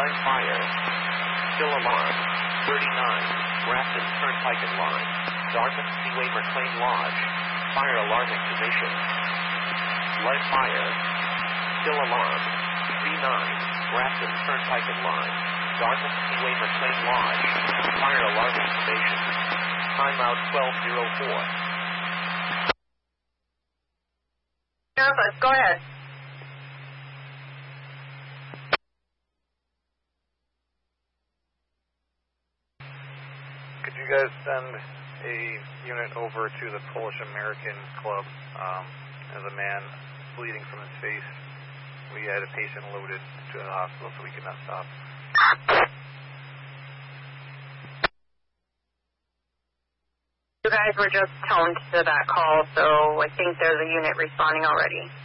Line fire. Still alarm. 39. Grafton Turnpike and Line. Dartmouth Seaway McLean Lodge. Fire alarm activation. Line fire. Still alarm. 39. Grafton Turnpike and Line. Dartmouth Seaway McLean Lodge. Fire alarm activation. Timeout 1204. Sheriff, go ahead. Could you guys send a unit over to the Polish American Club? There's a man bleeding from his face. We had a patient loaded to the hospital, so we could not stop. You guys were just toned to that call, so I think there's a unit responding already.